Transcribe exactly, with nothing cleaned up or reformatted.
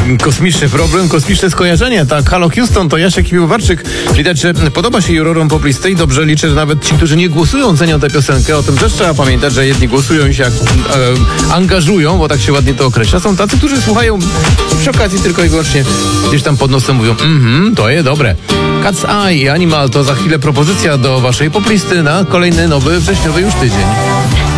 kosmiczny problem, kosmiczne skojarzenie. Tak, Halo Houston, to Jasiek Piwowarczyk. Widać, że podoba się jurorom poplistej. Dobrze liczę, że nawet ci, którzy nie głosują, cenią tę piosenkę. O tym też trzeba pamiętać, że jedni głosują i się e, angażują, bo tak się ładnie to określa. Są tacy, którzy słuchają przy okazji tylko i wyłącznie gdzieś tam pod nosem mówią, mhm, to jest dobre. Cat's Eye i Animal to za chwilę propozycja do waszej poplisty na kolejny nowy wrześniowy już tydzień.